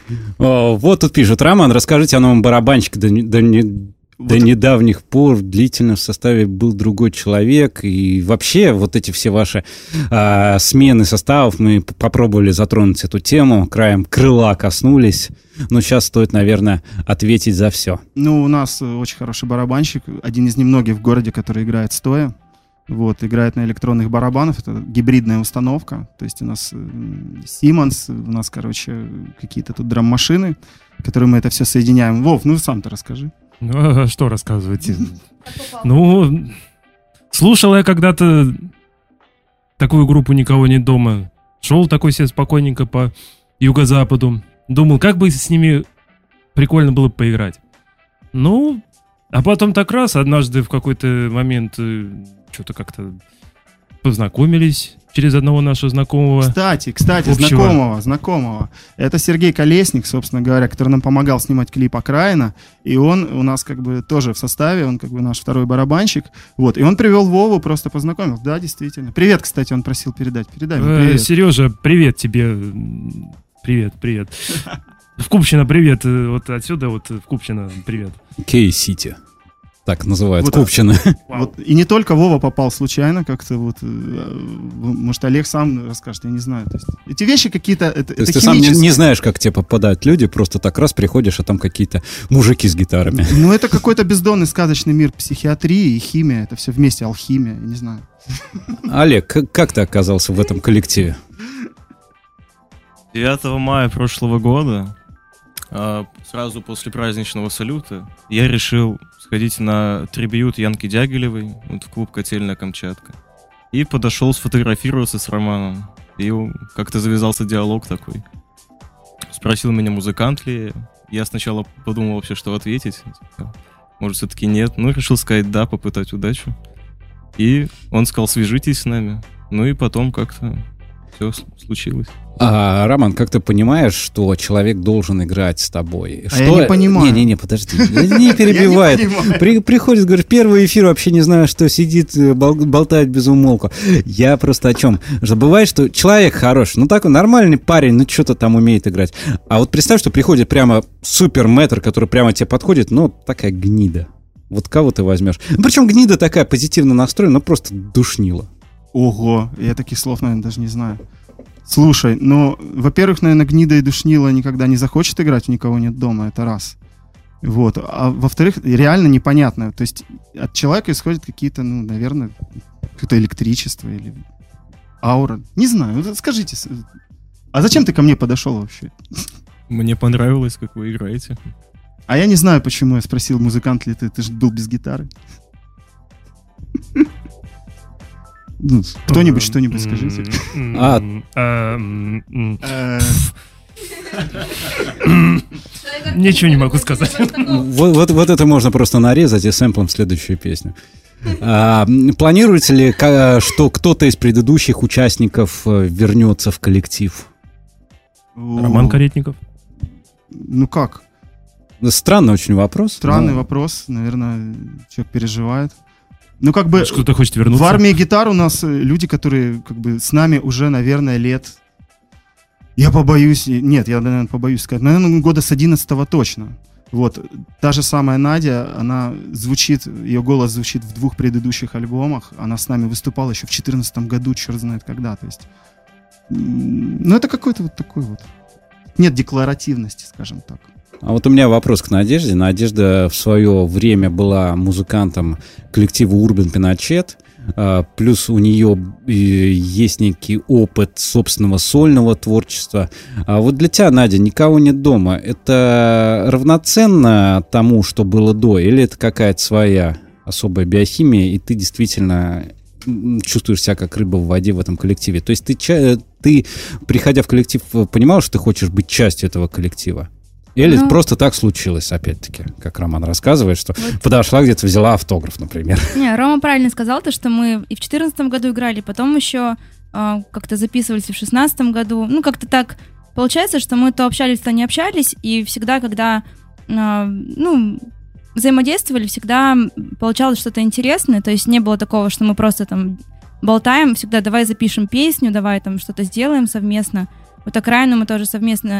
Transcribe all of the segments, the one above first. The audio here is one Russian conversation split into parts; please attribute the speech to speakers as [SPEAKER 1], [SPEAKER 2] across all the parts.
[SPEAKER 1] Вот тут пишут: Роман, расскажите о новом барабанщике. До недавних пор длительно в составе был другой человек. И вообще вот эти все ваши смены составов, мы попробовали затронуть эту тему, краем крыла коснулись. Но сейчас стоит, наверное, ответить за все.
[SPEAKER 2] Ну, у нас очень хороший барабанщик, один из немногих в городе, который играет стоя. Вот, играет на электронных барабанах, это гибридная установка. То есть у нас Siemens, у нас, какие-то тут драм-машины, которые мы это все соединяем. Вов, ну сам-то расскажи.
[SPEAKER 3] Ну, а что рассказывать? Ну, слушал я когда-то такую группу «Никого нет дома». Шел такой себе спокойненько по юго-западу. Думал, как бы с ними прикольно было бы поиграть. Ну, а потом так раз, однажды в какой-то момент что-то как-то познакомились через одного нашего знакомого.
[SPEAKER 2] Кстати, знакомого. Это Сергей Колесник, собственно говоря, который нам помогал снимать клип «Окраина». И он у нас тоже в составе, он наш второй барабанщик. Вот, и он привел Вову, просто познакомил. Да, действительно. Привет, кстати, он просил передать. Передай ему привет.
[SPEAKER 3] Сережа, привет тебе. Привет. В Купчино привет. Вот отсюда, в Купчино привет.
[SPEAKER 1] Кей-Сити. Так называют Купчино.
[SPEAKER 2] Вот, и не только Вова попал случайно, как-то может, Олег сам расскажет, я не знаю. То есть, эти вещи какие-то...
[SPEAKER 1] То есть ты сам не знаешь, как тебе попадают люди, просто так раз приходишь, а там какие-то мужики с гитарами.
[SPEAKER 2] Ну, это какой-то бездонный сказочный мир психиатрии и химия. Это все вместе, алхимия, я не знаю.
[SPEAKER 1] Олег, как ты оказался в этом коллективе?
[SPEAKER 4] 9 мая прошлого года, сразу после праздничного салюта, я решил сходить на трибьют Янки Дягилевой в клуб «Котельная Камчатка». И подошел сфотографироваться с Романом. И как-то завязался диалог такой. Спросил меня, музыкант ли я. Сначала подумал вообще, что ответить. Может, все-таки нет. Ну, решил сказать да, попытать удачу. И он сказал, свяжитесь с нами. Ну и потом как-то все случилось.
[SPEAKER 1] Роман, как ты понимаешь, что человек должен играть с тобой?
[SPEAKER 2] Я не понимаю.
[SPEAKER 1] Не, подожди, не перебивай. Приходит, говорит, первый эфир, вообще не знаю, что сидит, болтает без умолку. Я просто о чем? Бывает, что человек хороший, такой нормальный парень, что-то там умеет играть. А вот представь, что приходит прямо супер-мэтр, который прямо тебе подходит, такая гнида. Вот кого ты возьмешь? Причем гнида такая позитивно настроена, просто душнила.
[SPEAKER 2] Ого, я таких слов, наверное, даже не знаю. Слушай, во-первых, наверное, гнида и душнила никогда не захочет играть, у никого нет дома, это раз. Вот. А во-вторых, реально непонятно. То есть от человека исходят какие-то, наверное, какое-то электричество или аура. Не знаю, скажите. А зачем ты ко мне подошел вообще?
[SPEAKER 4] Мне понравилось, как вы играете.
[SPEAKER 2] А я не знаю, почему я спросил, музыкант ли ты же был без гитары. Кто-нибудь что-нибудь скажите.
[SPEAKER 3] Ничего не могу сказать.
[SPEAKER 1] Вот это можно просто нарезать и сэмплом в следующую песню. Планируете ли, что кто-то из предыдущих участников вернется в коллектив?
[SPEAKER 3] Роман Каретников.
[SPEAKER 2] Как?
[SPEAKER 1] Странный очень вопрос.
[SPEAKER 2] Странный вопрос. Наверное, человек переживает.
[SPEAKER 3] Кто-то хочет вернуться.
[SPEAKER 2] В армии гитар у нас люди, которые с нами уже, наверное, лет... Я побоюсь... Нет, я, наверное, побоюсь сказать. Наверное, года с 11-го точно. Вот. Та же самая Надя, она звучит... Ее голос звучит в 2 предыдущих альбомах. Она с нами выступала еще в 2014 году, черт знает когда. То есть... это какой-то такой Нет декларативности, скажем так.
[SPEAKER 1] А вот у меня вопрос к Надежде. Надежда в свое время была музыкантом коллектива Urban Pinochet, плюс у нее есть некий опыт собственного сольного творчества. А вот для тебя, Надя, никого нет дома. Это равноценно тому, что было до, или это какая-то своя особая биохимия, и ты действительно чувствуешь себя как рыба в воде в этом коллективе? То есть ты, приходя в коллектив, понимал, что ты хочешь быть частью этого коллектива? Или просто так случилось, опять-таки, как Роман рассказывает, что подошла где-то, взяла автограф, например.
[SPEAKER 5] Не, Рома правильно сказал, что мы и в 2014 году играли, потом еще как-то записывались в 2016 году. Как-то так получается, что мы то общались, то не общались, и всегда, когда взаимодействовали, всегда получалось что-то интересное, то есть не было такого, что мы просто там болтаем, всегда давай запишем песню, давай там что-то сделаем совместно. Вот «Окраину» мы тоже совместно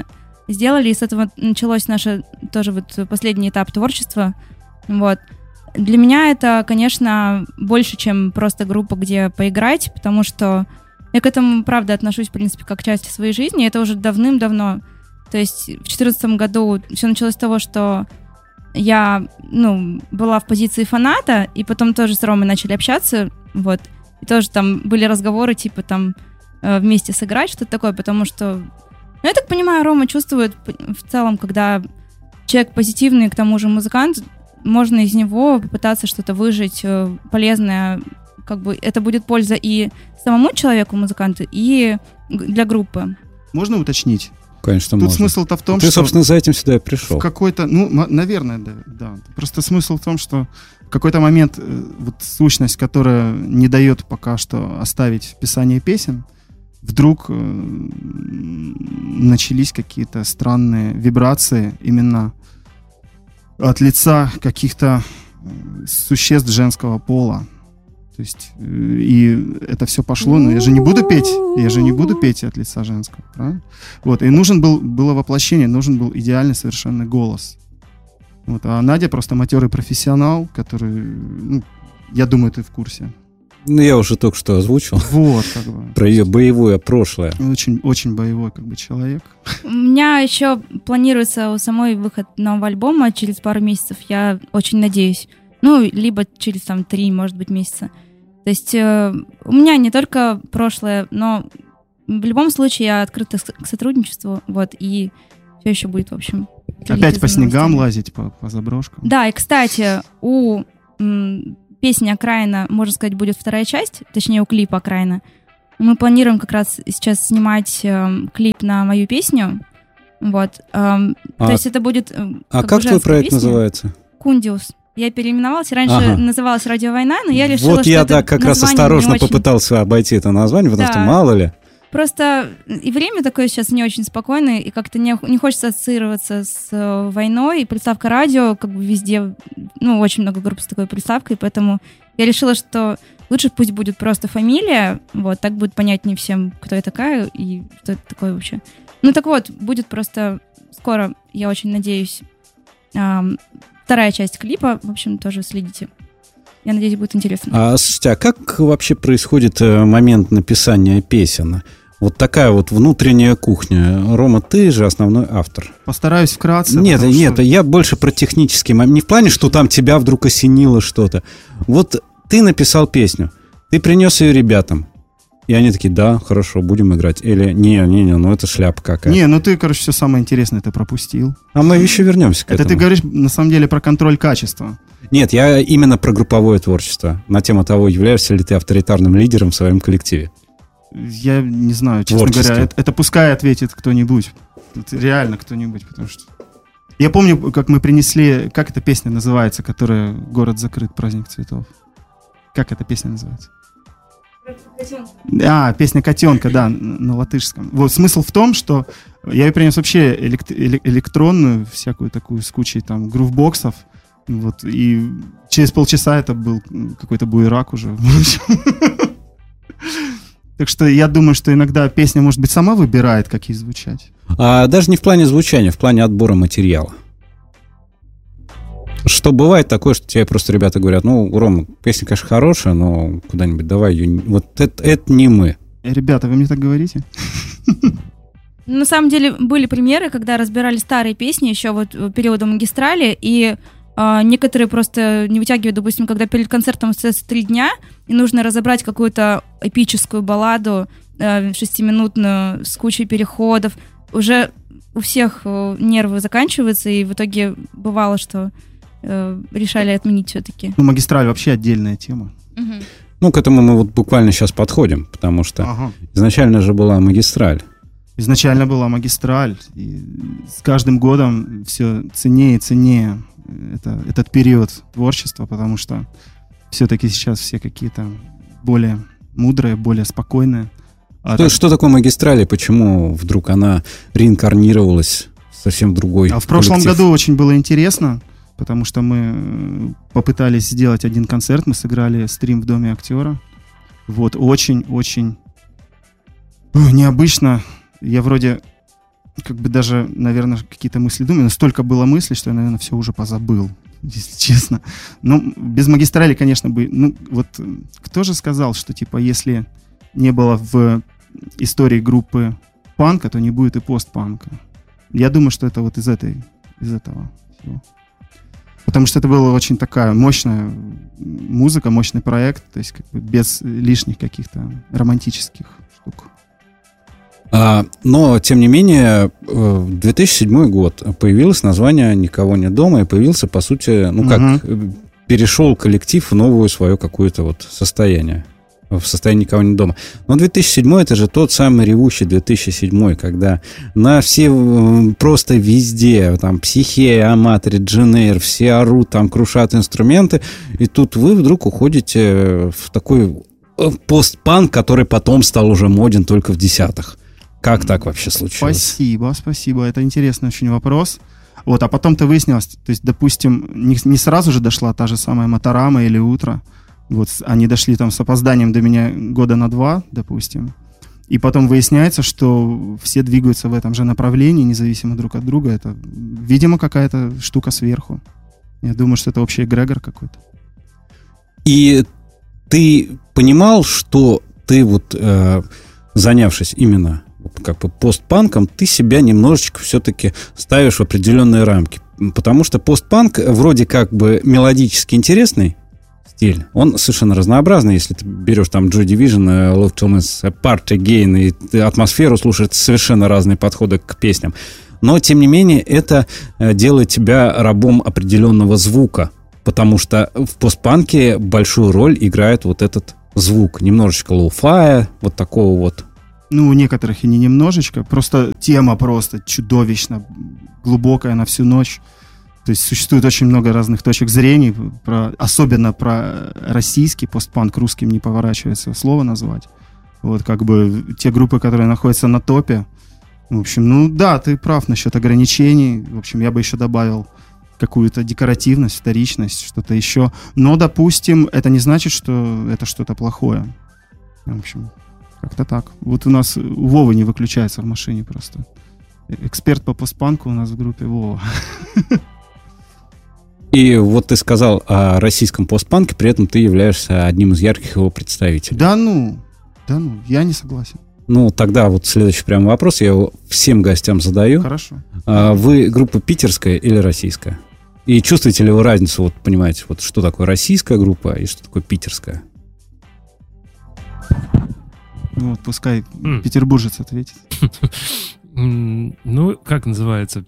[SPEAKER 5] сделали, и с этого началось наше тоже вот последний этап творчества. Вот. Для меня это, конечно, больше, чем просто группа, где поиграть, потому что я к этому, правда, отношусь, в принципе, как к части своей жизни. Это уже давным-давно. То есть в 2014 году все началось с того, что я, была в позиции фаната, и потом тоже с Ромой начали общаться, вот. И тоже там были разговоры, типа, там, вместе сыграть, что-то такое, потому что... я так понимаю, Рома чувствует в целом, когда человек позитивный, к тому же музыкант, можно из него попытаться что-то выжить полезное, как бы это будет польза и самому человеку, музыканту, и для группы.
[SPEAKER 2] Можно уточнить?
[SPEAKER 1] Конечно,
[SPEAKER 2] Тут
[SPEAKER 1] можно.
[SPEAKER 2] смысл-то в том,
[SPEAKER 1] Ты,
[SPEAKER 2] что...
[SPEAKER 1] собственно, за этим сюда и пришел.
[SPEAKER 2] В какой-то... наверное, да. Просто смысл в том, что в какой-то момент вот сущность, которая не дает пока что оставить писание песен, вдруг начались какие-то странные вибрации именно от лица каких-то существ женского пола. То есть, и это все пошло, но я же не буду петь от лица женского, правильно? Вот, и было воплощение, нужен был идеальный совершенный голос. Вот, а Надя просто матерый профессионал, который, я думаю, ты в курсе.
[SPEAKER 1] Я уже только что озвучил.
[SPEAKER 2] Вот, как бы.
[SPEAKER 1] Про ее боевое прошлое.
[SPEAKER 2] Очень, очень боевой, как бы, человек.
[SPEAKER 5] У меня еще планируется у самой выход нового альбома через пару месяцев, я очень надеюсь. Либо через 3, может быть, месяца. То есть у меня не только прошлое, но в любом случае я открыта к сотрудничеству, вот, и все еще будет, в общем.
[SPEAKER 2] Опять по снегам лазить, по заброшкам.
[SPEAKER 5] Да, и, кстати, у песни «Окраина», можно сказать, будет вторая часть, точнее, у клипа «Окраина». Мы планируем как раз сейчас снимать клип на мою песню, вот. То есть это будет
[SPEAKER 1] как твой проект называется?
[SPEAKER 5] «Кундиус». Я переименовалась. Раньше называлась «Радио Война», но я решила,
[SPEAKER 1] вот
[SPEAKER 5] что
[SPEAKER 1] я,
[SPEAKER 5] это
[SPEAKER 1] как раз осторожно попытался обойти это название, потому что мало ли.
[SPEAKER 5] Просто и время такое сейчас не очень спокойное, и как-то не хочется ассоциироваться с войной, и приставка «радио» как бы везде, очень много групп с такой приставкой, поэтому я решила, что лучше пусть будет просто фамилия, вот, так будет понятнее всем, кто я такая и что это такое вообще. Так вот, будет просто скоро, я очень надеюсь, вторая часть клипа, в общем, тоже следите. Я надеюсь, будет интересно.
[SPEAKER 1] Слушайте, а как вообще происходит момент написания песен? Вот такая вот внутренняя кухня. Рома, ты же основной автор.
[SPEAKER 2] Постараюсь вкратце.
[SPEAKER 1] Нет, я больше про технический момент. Не в плане, что там тебя вдруг осенило что-то. Вот ты написал песню, ты принес ее ребятам. И они такие, да, хорошо, будем играть. Или, не, это шляпа какая-то.
[SPEAKER 2] Ты, все самое интересное ты пропустил.
[SPEAKER 1] А мы еще вернемся к этому.
[SPEAKER 2] Это ты говоришь, на самом деле, про контроль качества.
[SPEAKER 1] Нет, я именно про групповое творчество. На тему того, являешься ли ты авторитарным лидером в своем коллективе.
[SPEAKER 2] Я не знаю, честно говоря. Это пускай ответит кто-нибудь. Это реально кто-нибудь, потому что... Я помню, как мы принесли... Как эта песня называется, которая «Город закрыт, праздник цветов»? Как эта песня называется? Песня «Котенка», да, на латышском. Вот смысл в том, что я ее принес вообще электронную, всякую такую с кучей там грувбоксов. Вот, и через полчаса это был какой-то буерак уже. Так что я думаю, что иногда песня, может быть, сама выбирает, как ей звучать.
[SPEAKER 1] Даже не в плане звучания, в плане отбора материала. Что бывает такое, что тебе просто ребята говорят, Рома, песня, конечно, хорошая, но куда-нибудь давай ее... Вот это не мы.
[SPEAKER 2] Ребята, вы мне так говорите?
[SPEAKER 5] На самом деле были примеры, когда разбирали старые песни еще вот периода магистрали, и некоторые просто не вытягивают, допустим, когда перед концертом остается 3 дня, и нужно разобрать какую-то эпическую балладу 6-минутную с кучей переходов. Уже у всех нервы заканчиваются, и в итоге бывало, что решали отменить все-таки.
[SPEAKER 2] Магистраль вообще отдельная тема.
[SPEAKER 5] Угу.
[SPEAKER 1] К этому мы вот буквально сейчас подходим, потому что изначально же была магистраль.
[SPEAKER 2] Изначально была магистраль, и с каждым годом все ценнее и ценнее этот период творчества, потому что все-таки сейчас все какие-то более мудрые, более спокойные.
[SPEAKER 1] Что такое магистраль и почему вдруг она реинкарнировалась совсем другой
[SPEAKER 2] в прошлом году очень было интересно, потому что мы попытались сделать один концерт, мы сыграли стрим в Доме актера. Вот, очень-очень необычно. Я вроде как бы даже, наверное, какие-то мысли думаю, но столько было мыслей, что я, наверное, все уже позабыл, если честно. Ну, без магистрали, конечно, бы... Ну, вот кто же сказал, что, типа, если не было в истории группы панка, то не будет и постпанка. Я думаю, что это вот из этого всего. Потому что это была очень такая мощная музыка, мощный проект, то есть как бы без лишних каких-то романтических штук.
[SPEAKER 1] Но, тем не менее, в 2007 год появилось название «Никого нет дома», и появился, по сути, ну как, перешел коллектив в новое свое какое-то вот состояние. В состоянии «Никого нет дома». Но 2007 это же тот самый ревущий 2007, когда на все, просто везде, там, Психея, Аматори, Дженейр, все орут, там, крушат инструменты, и тут вы вдруг уходите в такой постпанк, который потом стал уже моден только в десятых. Как так вообще случилось?
[SPEAKER 2] Спасибо. Это интересный очень вопрос. Вот, а потом-то выяснилось, то есть, допустим, не сразу же дошла та же самая Моторама или Утро. Вот, они дошли там с опозданием до меня года на 2, допустим. И потом выясняется, что все двигаются в этом же направлении, независимо друг от друга. Это, видимо, какая-то штука сверху. Я думаю, что это общий эгрегор какой-то.
[SPEAKER 1] И ты понимал, что ты вот, занявшись именно как бы постпанком, ты себя немножечко все-таки ставишь в определенные рамки. Потому что постпанк вроде как бы мелодически интересный стиль. Он совершенно разнообразный. Если ты берешь там Joy Division, Love Thomas, Apart Again, и атмосферу слушаешь, совершенно разные подходы к песням. Но, тем не менее, это делает тебя рабом определенного звука. Потому что в постпанке большую роль играет вот этот звук. Немножечко лоу-фая, вот такого вот.
[SPEAKER 2] Ну, у некоторых и не немножечко. Просто тема просто чудовищно глубокая на всю ночь. То есть существует очень много разных точек зрения, особенно про российский постпанк, русским не поворачивается слово назвать. Вот как бы те группы, которые находятся на топе. В общем, ну да, ты прав насчет ограничений. В общем, я бы еще добавил какую-то декоративность, вторичность, что-то еще. Но, допустим, это не значит, что это что-то плохое. В общем, как-то так. Вот у нас Вова не выключается в машине просто. Эксперт по постпанку у нас в группе Вова.
[SPEAKER 1] И вот ты сказал о российском постпанке, при этом ты являешься одним из ярких его представителей.
[SPEAKER 2] Да ну, я не согласен.
[SPEAKER 1] Ну, тогда вот следующий прям вопрос, я его всем гостям задаю.
[SPEAKER 2] Хорошо.
[SPEAKER 1] Вы группа питерская или российская? И чувствуете ли вы разницу, вот понимаете, вот что такое российская группа и что такое питерская?
[SPEAKER 2] Вот, пускай петербуржец ответит.
[SPEAKER 3] Ну, как называется?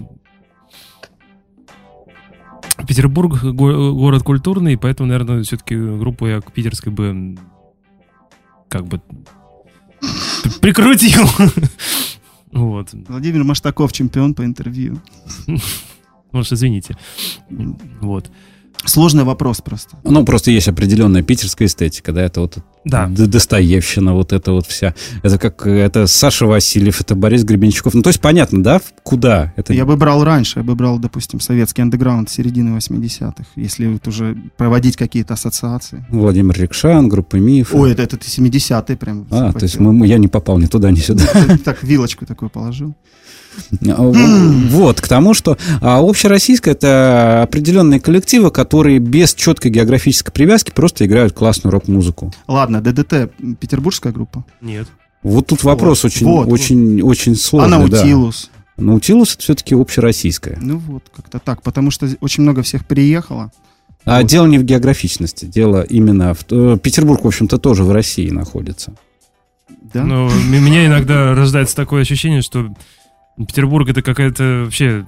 [SPEAKER 3] Петербург город культурный, поэтому, наверное, все-таки группу я к питерской бы как бы прикрутил. Вот.
[SPEAKER 2] Владимир Маштаков, чемпион по интервью.
[SPEAKER 3] Может, извините. Вот.
[SPEAKER 2] Сложный вопрос просто.
[SPEAKER 1] Ну, просто есть определенная питерская эстетика, да, это вот Достоевщина, вот это вот вся. Это как, это Саша Васильев, это Борис Гребенщиков. Ну, то есть понятно, да, куда? Это...
[SPEAKER 2] Я бы брал раньше, допустим, советский андеграунд середины 80-х, если вот уже проводить какие-то ассоциации.
[SPEAKER 1] Владимир Рикшан, группа Миф.
[SPEAKER 2] Ой, это 70-е прям.
[SPEAKER 1] То есть я не попал ни туда, ни сюда.
[SPEAKER 2] Так, вилочку такую положил.
[SPEAKER 1] Вот, к тому, что общероссийская — это определенные коллективы, которые без четкой географической привязки просто играют классную рок-музыку.
[SPEAKER 2] Ладно, ДДТ петербургская группа?
[SPEAKER 3] Нет.
[SPEAKER 1] Вот тут вопрос очень сложный.
[SPEAKER 2] А Наутилус?
[SPEAKER 1] Да. Наутилус — это все-таки общероссийская.
[SPEAKER 2] Ну вот, как-то так, потому что очень много всех переехало.
[SPEAKER 1] А вот. Дело не в географичности, дело именно в... Петербург, в общем-то, тоже в России находится.
[SPEAKER 2] Да?
[SPEAKER 3] Но у меня иногда рождается такое ощущение, что Петербург — это какая-то вообще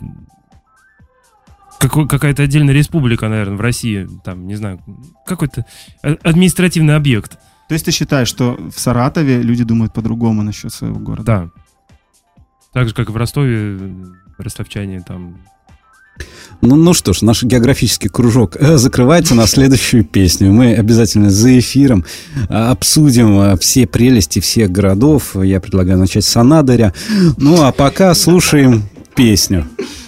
[SPEAKER 3] какая-то отдельная республика, наверное, в России. Там, не знаю, какой-то административный объект.
[SPEAKER 2] То есть ты считаешь, что в Саратове люди думают по-другому насчет своего города?
[SPEAKER 3] Да. Так же, как и в Ростове, ростовчане там...
[SPEAKER 1] Ну что ж, наш географический кружок закрывается на следующую песню. Мы обязательно за эфиром обсудим все прелести всех городов. Я предлагаю начать с Анадыря. Ну а пока слушаем песню.